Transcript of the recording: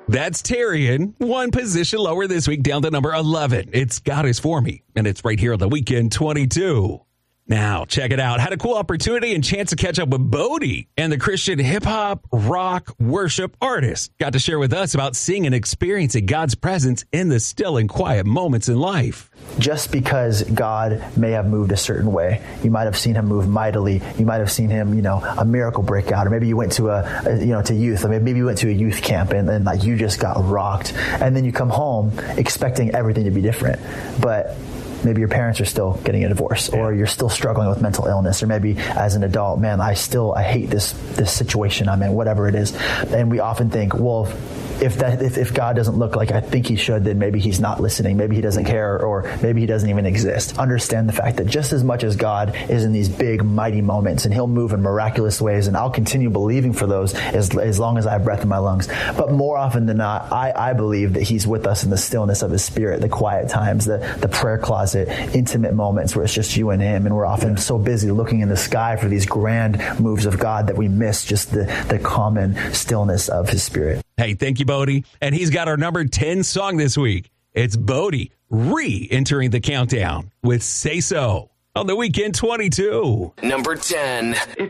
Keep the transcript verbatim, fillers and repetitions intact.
That's Tyrion, one position lower this week, down to number eleven. It's God Is For Me, and it's right here on the Weekend twenty-two. Now, check it out. Had a cool opportunity and chance to catch up with Bodie and the Christian hip-hop, rock, worship artist. Got to share with us about seeing and experiencing God's presence in the still and quiet moments in life. Just because God may have moved a certain way, you might have seen him move mightily. You might have seen him, you know, a miracle break out, or maybe you went to a, a you know, to youth, or maybe you went to a youth camp and then like you just got rocked. And then you come home expecting everything to be different. But maybe your parents are still getting a divorce, or you're still struggling with mental illness, or maybe as an adult, man, I still, I hate this, this situation I'm in, whatever it is. And we often think, well, if that, if, if God doesn't look like I think he should, then maybe he's not listening. Maybe he doesn't care, or maybe he doesn't even exist. Understand the fact that just as much as God is in these big, mighty moments, and he'll move in miraculous ways, and I'll continue believing for those as, as long as I have breath in my lungs. But more often than not, I, I believe that he's with us in the stillness of his spirit, the quiet times, the, the prayer closet, intimate moments where it's just you and him. And we're often so busy looking in the sky for these grand moves of God that we miss just the, the common stillness of his spirit. Hey, thank you, Bodie. And he's got our number ten song this week. It's Bodie re-entering the countdown with Say So on the Weekend twenty-two. Number ten.